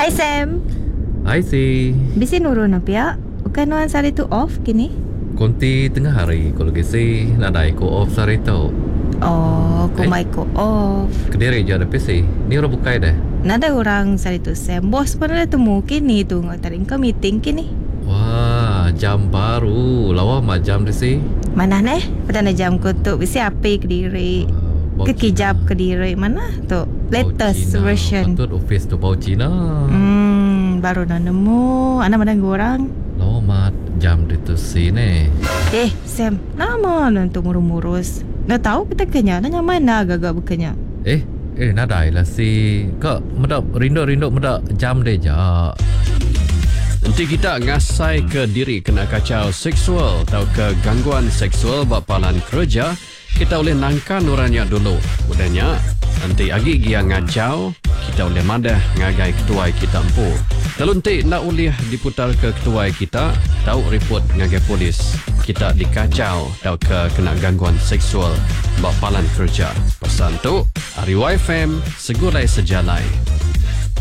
Hai Sam. Hai si. Bisi nurun apa ya? Bukan nuan sari tu off kini? Konti tengah hari kalau gisi nak dai ko off sari tau. Oh, ko mai ko off. Kediri je ada PC. Ni orang bukai dah. Nada orang sari tu Sam. Bos pun ada temu kini tu ngatarin ke meeting kini. Wah, jam baru. Lawa mah jam di si. Mana neh? Pada na jam ko tu bisi api Kediri. Kekijap Kediri mana tu? Latest version. Patut office tu bau Cina. Baru nak nemu. Ana mana orang? Lawa mah jam di tu si ni. Sam, nama nanti murus-murus. Nak tahu kita kenya, nanya mana agak-agak berkenya. Nak dai lah si. Kak, medak rindu medak jam deh ja. Nanti kita ngasai ke diri kena kacau seksual atau ke gangguan seksual bapalan kerja, kita boleh nangkan orangnya dulu. Mudahnya, nanti agi dia ngacau, kita boleh madah ngagai ketua kita empu. Kalau nanti nak boleh diputar ke ketua kita, tahu report ngagai polis. Kita dikacau atau ke kena gangguan seksual bapalan kerja. Pesan tu, Ari YFM, segulai sejalai.